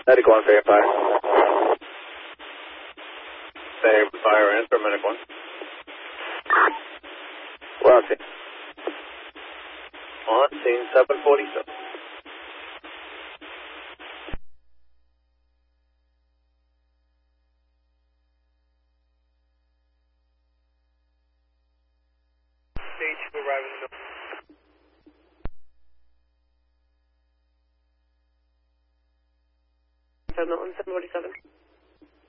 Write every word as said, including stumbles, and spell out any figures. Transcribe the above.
Medical on Fare Fire. Fare Fire answer, Medical one. We're on scene. On scene, seven forty-seven. Stage two arriving. seven forty-seven.